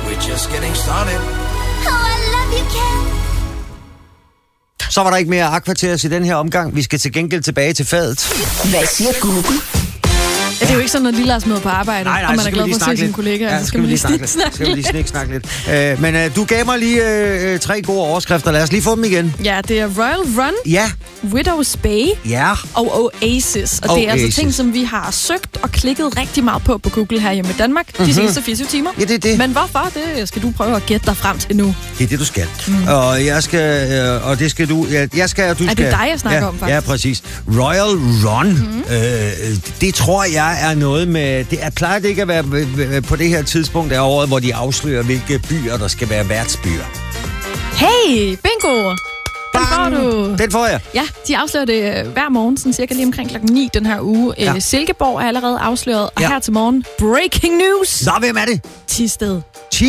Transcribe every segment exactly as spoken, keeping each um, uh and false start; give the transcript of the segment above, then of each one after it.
We're just getting started. Oh, I love you, Ken. Så var der ikke mere Aqua-til i den her omgang. Vi skal til gengæld tilbage til fadet. Hvad siger Google? Ja, det er jo ikke sådan, når lille møder på arbejde, nej, nej, og man er glad for at se sine kollegaer. Ja, så skal vi lige snakke lidt. Skal vi lige snik snakke lidt. Uh, men uh, du gav mig lige uh, tre gode overskrifter. Lad os lige få dem igen. Ja, det er Royal Run, Ja. Widow's Bay Ja. og Oasis. Og det er Oasis. altså ting, som vi har søgt og klikket rigtig meget på på Google her hjemme i Danmark de mm-hmm. seneste fireogtyve timer. Ja, det er det. Men hvorfor? Det skal du prøve at gætte dig frem til nu. Det er det, du skal. Mm. Og jeg skal, øh, og det skal du, jeg, jeg skal, og du er skal. Er det dig, jeg snakker ja, om, faktisk? Ja, præcis. Royal Run, mm. øh, det tror jeg er noget med, det er, plejer det ikke at være på det her tidspunkt af året, hvor de afslører, hvilke byer, der skal være værtsbyer. Hey, bingo! Den får du. Den får jeg. Ja, de afslører det hver morgen, sådan cirka lige omkring klokken ni den her uge. Ja. Æ, Silkeborg er allerede afsløret, og ja. her til morgen, breaking news! Nå, hvem er det? Thisted.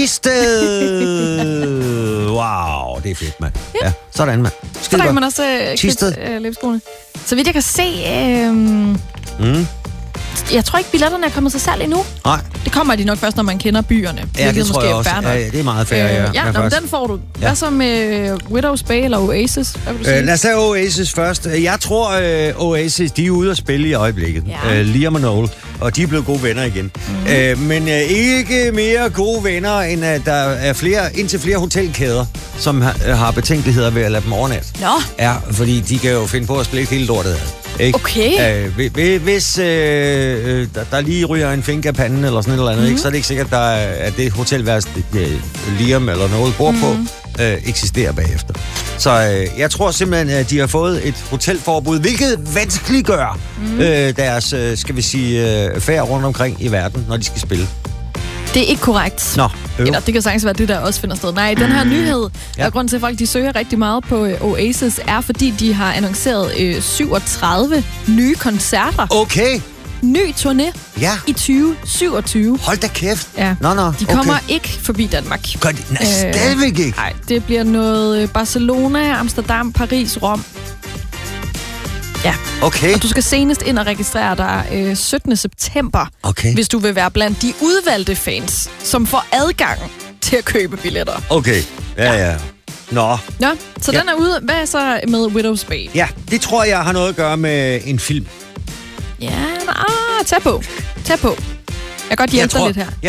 Thisted! Wow, det er fedt, mand. Ja, ja sådan, mand. Så der kan man også uh, Thisted. Uh, læbeskruerne. Så vidt jeg kan se... Uh, mm. Jeg tror ikke, billetterne er kommet så særligt endnu. Nej. Det kommer de nok først, når man kender byerne. Ja, det tror jeg også. Ja, ja, det er meget fair, ja. Øh, ja, nå, den får du. Hvad ja. så med Widow's Bay eller Oasis? Hvad vil du sige? Øh, lad os tage Oasis først. Jeg tror, øh, Oasis, de er ude at spille i øjeblikket. Ja. Øh, Liam og Noel. Og de er blevet gode venner igen. Mm. Øh, men øh, ikke mere gode venner, end at der er flere, indtil flere hotelkæder, som har, har betænkeligheder ved at lade dem overnatte. Nå. Ja, fordi de kan jo finde på at spille hele lortet af. Ikke? Okay. Øh, hvis øh, der, der lige ryger en fink af panden eller sådan et eller andet, mm. ikke, så er det ikke sikkert, der er, at det hotelværelse, øh, Liam eller noget bor mm. på, øh, eksisterer bagefter. Så øh, jeg tror simpelthen, at de har fået et hotelforbud, hvilket vanskeliggør mm. øh, deres, øh, skal vi sige, øh, færd rundt omkring i verden, når de skal spille. Det er ikke korrekt. Nå, Eller det kan sagtens være det, der også finder sted. Nej, den her nyhed, ja. og grunden til, at folk de søger rigtig meget på øh, Oasis, er fordi, de har annonceret øh, syvogtredive nye koncerter. Okay. Ny turné ja. i tyve syvogtyve. Hold da kæft. Ja. Nå, nå, de kommer okay. ikke forbi Danmark. Gør de? Nej, øh, stadigvæk ikke. Nej, det bliver noget Barcelona, Amsterdam, Paris, Rom. Ja. Okay. Og du skal senest ind og registrere dig øh, syttende september, okay. hvis du vil være blandt de udvalgte fans, som får adgang til at købe billetter. Okay, ja, ja. ja. Nå. Nå, så ja. den er ude. Hvad er så med Widow's Bay? Ja, det tror jeg har noget at gøre med en film. Ja, ah, tag på. Tag på. Jeg kan godt hjælpe dig lidt her.